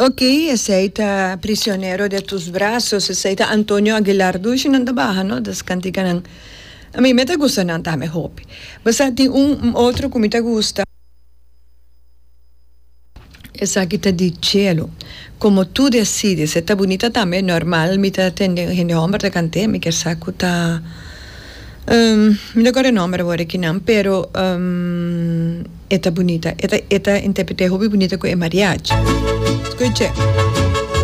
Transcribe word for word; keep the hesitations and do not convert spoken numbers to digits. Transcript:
Ok, aceita Prisionero de tus brazos, aceita Antonio Aguilar Dushi nang tabaha, no? Das cantica ng... A mí me te gusta nang tame hopi. Basta tem um, um outro que me te gusta. Essa que te di cielo. Como tu decides, está bonita também, normal, me te tende, gente homem te cante, me quer saco ta... Um, me não agora nome agora aqui não, pero um, está bonita. Esta esta interpretei hobby bonita com o mariachi. Escute.